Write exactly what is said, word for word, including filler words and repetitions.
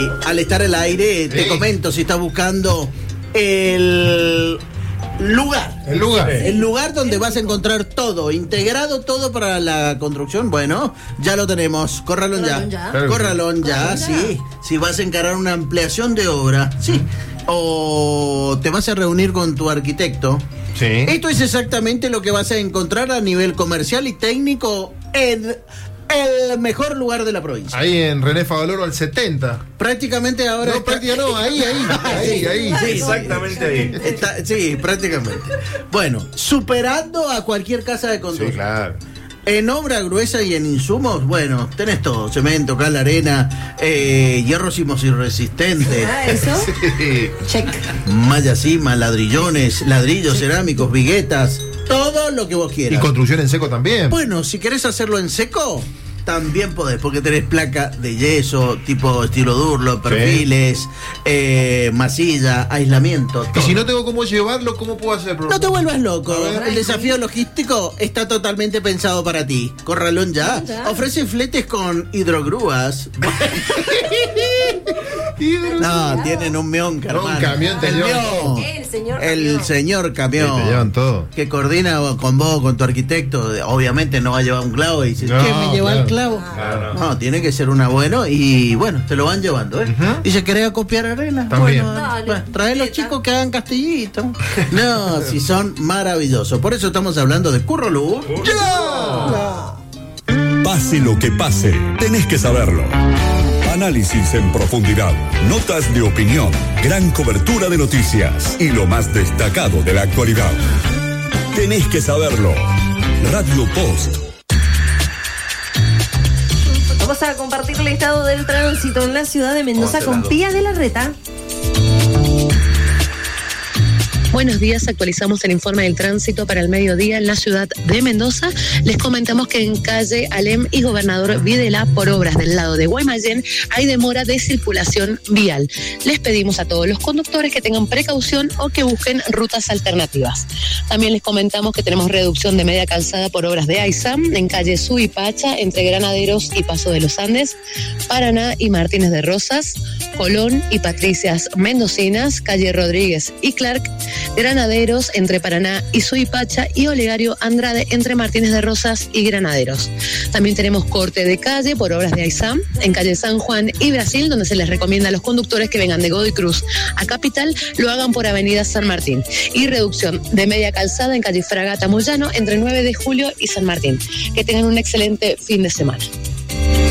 Y al estar al aire, te Sí. comento, si estás buscando el lugar. El lugar. El lugar donde vas a encontrar todo, integrado todo para la construcción, bueno, ya lo tenemos. Córralón ya. Córralón ya. Claro que Córralón ya, Córralón ya. sí. Si vas a encarar una ampliación de obra, sí. O te vas a reunir con tu arquitecto. Sí. Esto es exactamente lo que vas a encontrar a nivel comercial y técnico en el mejor lugar de la provincia. Ahí en René Favaloro al setenta. Prácticamente ahora No, está- prácticamente no, ahí, ahí, ahí, ahí. Sí, Exactamente ahí. Está- sí, prácticamente. Bueno, superando a cualquier casa de Sí, construcción. claro. En obra gruesa y en insumos, bueno, tenés todo: cemento, cal, arena, eh, hierro sismoresistente, Ah, eso. Sí. Check. malla cima, ladrillones, ladrillos cerámicos, viguetas, todo lo que vos Y quieras. construcción en seco también. Bueno, si querés hacerlo en seco, también podés, porque tenés placa de yeso, tipo estilo Durlo, perfiles, eh, masilla, aislamiento. Y todo. si no tengo cómo llevarlo, ¿cómo puedo hacer? No te vuelvas loco. A ver. El desafío logístico está totalmente pensado para ti. Corralón ya. Ya. Ofrece fletes con hidrogrúas. No, tienen un meón, No, hermano. un camión te El llevan meón. El señor El camión. señor Sí, camión. te llevan todo. Que coordina con vos, con tu arquitecto. Obviamente no va a llevar un clavo y dices, No, ¿qué me lleva claro. el clavo? Claro. No, tiene que ser una bueno y bueno, te lo van llevando, ¿eh? Ujú. Dice, ¿querés copiar arena? También. Bueno, Dale, bueno, trae los neta. chicos que hagan castillito. No, si son maravillosos. Por eso estamos hablando de Curro Luz. Pase lo que pase, tenés que saberlo. Análisis en profundidad, notas de opinión, gran cobertura de noticias y lo más destacado de la actualidad. Tenés que saberlo. Radio Post. Vamos a compartir el estado del tránsito en la ciudad de Mendoza Otro con lado. Pía de la Reta. Buenos días, actualizamos el informe del tránsito para el mediodía en la ciudad de Mendoza. Les comentamos que en calle Alem y Gobernador Videla, por obras del lado de Guaymallén, hay demora de circulación vial. Les pedimos a todos los conductores que tengan precaución o que busquen rutas alternativas. También les comentamos que tenemos reducción de media calzada por obras de AISAM en calle Suipacha, entre Granaderos y Paso de los Andes, Paraná y Martínez de Rosas, Colón y Patricias Mendocinas, calle Rodríguez y Clark, Granaderos entre Paraná y Suipacha y Olegario Andrade entre Martínez de Rosas y Granaderos. También tenemos corte de calle por obras de AISAM en calle San Juan y Brasil, donde se les recomienda a los conductores que vengan de Godoy Cruz a Capital lo hagan por avenida San Martín. Y reducción de media calzada en calle Fragata Moyano entre nueve de julio y San Martín. Que tengan un excelente fin de semana.